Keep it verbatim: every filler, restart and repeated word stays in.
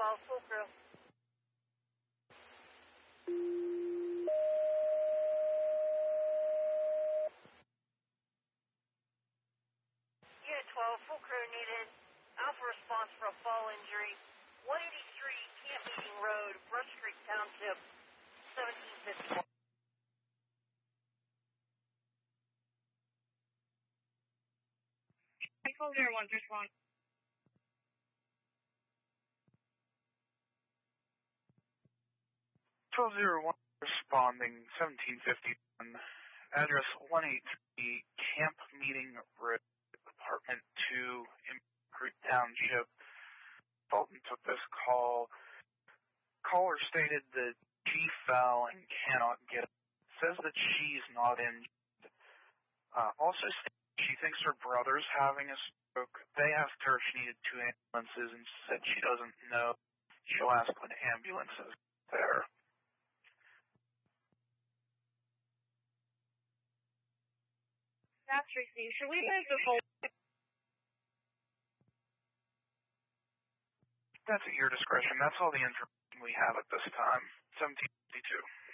twelve, full crew. Unit twelve, full crew needed. Alpha response for a fall injury. one eighty-three Camp Meeting Road, Brush Creek Township, seventeen fifty. twelve zero one, respond. twelve zero one responding, seventeen fifty-one, address one eighty-three Camp Meeting Road, Apartment two, in Creek Township. Fulton took this call. Caller stated that she fell and cannot get up. Says that she's not injured. Uh, also she thinks her brother's having a stroke. They asked her if she needed two ambulances and she said she doesn't know. She'll ask when ambulances are there. That's received. Should we make the whole... That's at your discretion. That's all the information we have at this time. seventeen fifty-two.